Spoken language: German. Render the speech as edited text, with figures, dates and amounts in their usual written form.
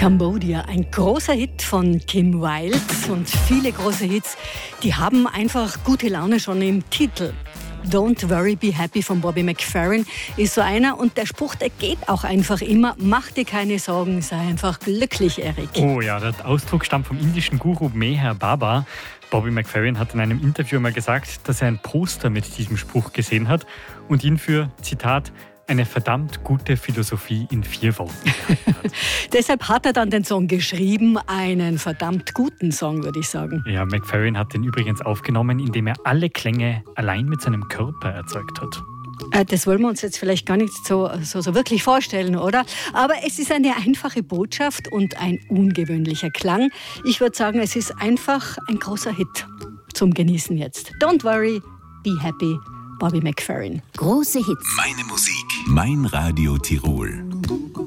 Cambodia, ein großer Hit von Kim Wilde und viele große Hits, die haben einfach gute Laune schon im Titel. Don't Worry, Be Happy von Bobby McFerrin ist so einer und der Spruch, der geht auch einfach immer, mach dir keine Sorgen, sei einfach glücklich, Erik. Oh ja, der Ausdruck stammt vom indischen Guru Meher Baba. Bobby McFerrin hat in einem Interview mal gesagt, dass er ein Poster mit diesem Spruch gesehen hat und ihn für, Zitat, eine verdammt gute Philosophie in 4 Worten hat. Deshalb hat er dann den Song geschrieben, einen verdammt guten Song, würde ich sagen. Ja, McFerrin hat den übrigens aufgenommen, indem er alle Klänge allein mit seinem Körper erzeugt hat. Das wollen wir uns jetzt vielleicht gar nicht so wirklich vorstellen, oder? Aber es ist eine einfache Botschaft und ein ungewöhnlicher Klang. Ich würde sagen, es ist einfach ein großer Hit zum Genießen jetzt. Don't worry, be happy. Bobby McFerrin. Große Hits. Meine Musik. Mein Radio Tirol.